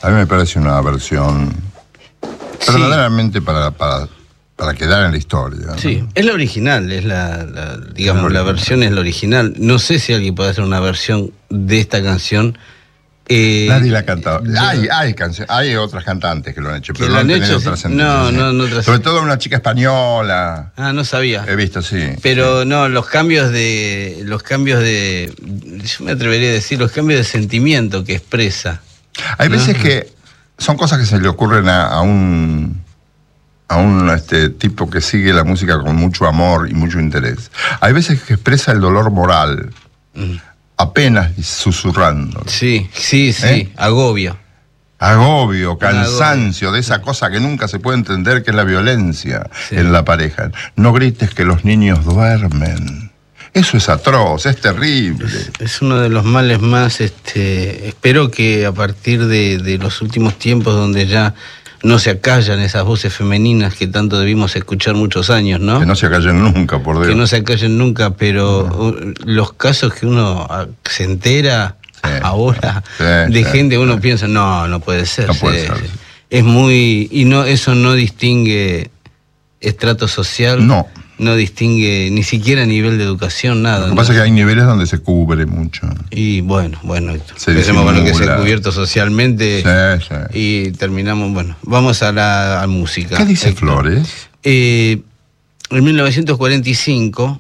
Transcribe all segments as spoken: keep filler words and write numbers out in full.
A mí me parece una versión sí. verdaderamente para, para, para quedar en la historia, ¿no? Sí, es la original, es la, la digamos, la, la versión es la original. No sé si alguien puede hacer una versión de esta canción. Eh, Nadie la ha cantado. Hay, hay, canción, hay otras cantantes que lo han hecho, pero no no han han tenido hecho, trascendencia. No, no, no trascendencia. Sobre todo una chica española. Ah, no sabía. He visto, sí. Pero sí. no, los cambios de. Los cambios de. Yo me atrevería a decir, los cambios de sentimiento que expresa. Hay ¿no? veces que son cosas que se le ocurren a, a un. a un este, tipo que sigue la música con mucho amor y mucho interés. Hay veces que expresa el dolor moral. Mm. Apenas susurrando. Sí, sí, sí, ¿eh? Agobio. Agobio, cansancio, de esa cosa que nunca se puede entender, que es la violencia sí. en la pareja. No grites que los niños duermen. Eso es atroz, es terrible. Es, es uno de los males más, este, espero que a partir de, de los últimos tiempos donde ya no se acallan esas voces femeninas que tanto debimos escuchar muchos años, ¿no? Que no se acallen nunca, por Dios. Que no se acallen nunca, pero no. los casos que uno se entera sí, ahora sí, de sí, gente, uno sí. piensa, no, no puede ser. No puede ser. Es muy... Y no, eso no distingue estrato social. No. No distingue ni siquiera nivel de educación, nada. Lo que pasa es que hay niveles donde se cubre mucho. Y bueno, bueno, empecemos con lo que se ha cubierto socialmente sí, sí. y terminamos, bueno, vamos a la a música. ¿Qué dice Héctor. Flores? Eh, en mil novecientos cuarenta y cinco,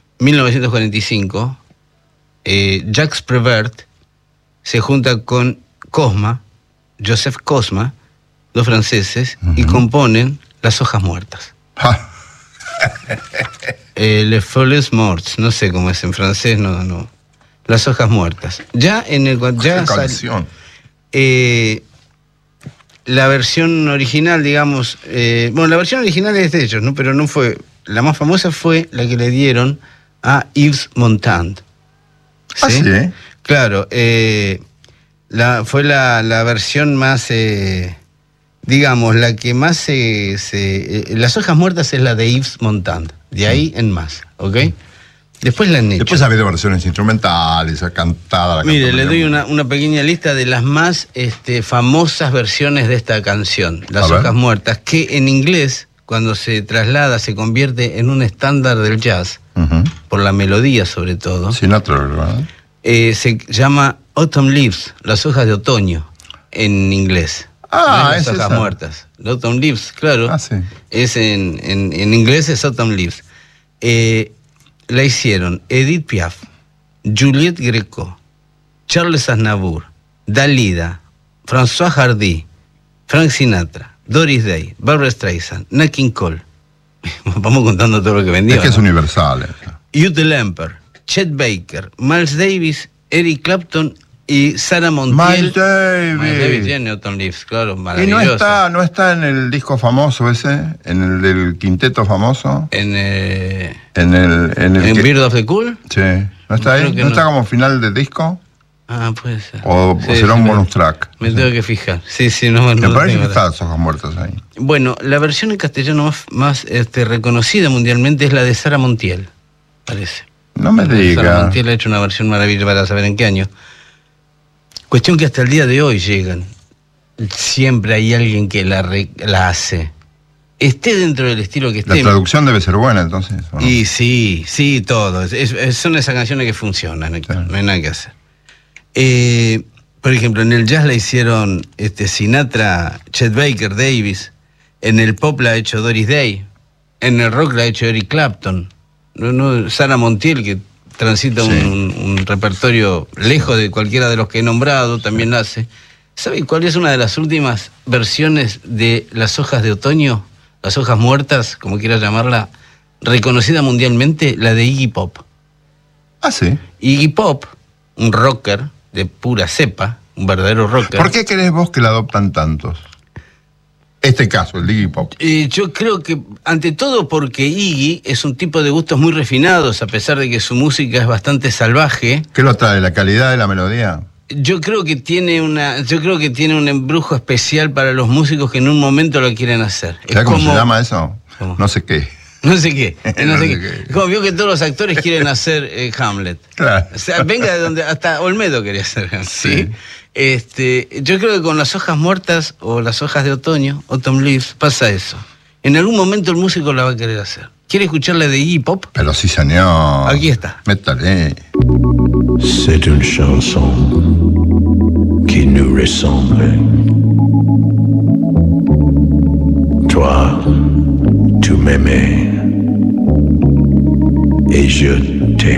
eh, Jacques Prévert se junta con Cosma, Joseph Cosma, dos franceses, uh-huh. y componen Las hojas muertas. Eh, Les Feuilles Mortes, no sé cómo es en francés, no, no. Las hojas muertas. Ya en el ya sal, eh, la versión original, digamos, eh, bueno, la versión original es de ellos, ¿no? Pero no fue, la más famosa fue la que le dieron a Yves Montand. ¿Sí? ¿Ah, sí? Claro, eh, la, fue la, la versión más. Eh, Digamos, la que más se, se... Eh, Las hojas muertas es la de Yves Montand. De ahí en más, ¿ok? Después la han hecho. Después ha habido versiones instrumentales, cantada. La Mire, le doy una, una pequeña lista de las más este, famosas versiones de esta canción, Las hojas muertas, que en inglés, cuando se traslada, se convierte en un estándar del jazz, uh-huh. por la melodía sobre todo. Sinatra, ¿verdad? Eh, se llama Autumn Leaves, las hojas de otoño, en inglés. Ah, las es hojas esa. muertas. Autumn Leaves, claro. Ah, sí. Es en, en, en inglés es Autumn Leaves. Eh, la hicieron Edith Piaf, Juliette Greco, Charles Aznavour, Dalida, François Hardy, Frank Sinatra, Doris Day, Barbra Streisand, Nat King Cole. Vamos contando todo lo que vendió. Es que ¿no? es universal. Hugh Lemper, Chet Baker, Miles Davis, Eric Clapton y Sarah Montiel. Miles Davis. Miles Davis tiene Autumn Leaves, claro, Y maravilloso. no está, no está en el disco famoso ese, en el del quinteto famoso. En, eh, en el, en el ¿En que... Beard of the Cool? Sí. ¿No está ahí? ¿No, no está como final del disco? Ah, puede ser. O, sí, o será sí, un me, bonus track. Me sí. tengo que fijar. Sí, sí, no, me no parece que están Las hojas muertas ahí. Bueno, la versión en castellano más, más este, reconocida mundialmente es la de Sarah Montiel, parece. No me digas. Sarah Montiel ha hecho una versión maravillosa para saber en qué año. Cuestión que hasta el día de hoy llegan. Siempre hay alguien que la, re, la hace. Esté dentro del estilo que esté. La traducción debe ser buena, entonces. ¿o no? Y sí, sí, todo. Es, es, son esas canciones que funcionan, sí. No hay nada que hacer. Eh, por ejemplo, en el jazz la hicieron este, Sinatra, Chet Baker, Davis. En el pop la ha hecho Doris Day. En el rock la ha hecho Eric Clapton. No, no, Sarah Montiel, que transita sí. un, un repertorio lejos de cualquiera de los que he nombrado, también la hace. ¿Sabe cuál es una de las últimas versiones de Las hojas de otoño? Las hojas muertas, como quieras llamarla, reconocida mundialmente, la de Iggy Pop. Ah, sí. Iggy Pop, un rocker de pura cepa, un verdadero rocker. ¿Por qué querés vos que la adoptan tantos? Este caso, el de Iggy Pop. Eh, yo creo que, ante todo, porque Iggy es un tipo de gustos muy refinados, a pesar de que su música es bastante salvaje. ¿Qué lo trae? ¿La calidad de la melodía? Yo creo que tiene una, yo creo que tiene un embrujo especial para los músicos que en un momento lo quieren hacer. ¿Sabes cómo se llama eso? ¿Cómo? No sé qué. No sé qué. No, no sé sé qué. qué. Como vio que todos los actores quieren hacer eh, Hamlet. Claro. O sea, venga de donde hasta Olmedo quería hacer Hamlet. ¿sí? Sí. Este, yo creo que con las hojas muertas o las hojas de otoño, Autumn Leaves, pasa eso. En algún momento el músico la va a querer hacer. ¿Quiere escucharle de Iggy Pop? Pero sí, señor. Aquí está. Métale. C'est une chanson qui nous ressemble. Toi, tu m'aimais et je t'aimais.